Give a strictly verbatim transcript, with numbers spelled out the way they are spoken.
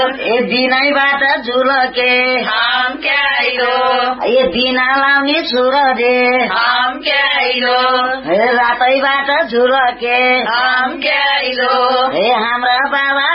ए दिनैबाट झुलके हम क्याइलो ए दिना लाउने छुरदे हम क्याइलो ए रातैबाट झुलके हम क्याइलो ए हाम्रा बाबा